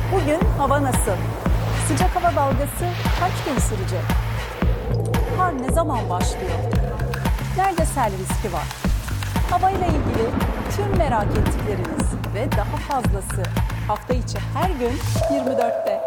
Bugün hava nasıl? Sıcak hava dalgası kaç gün sürecek? Kar ne zaman başlıyor? Nerede sel riski var? Havayla ilgili tüm merak ettikleriniz ve daha fazlası hafta içi her gün 24'te.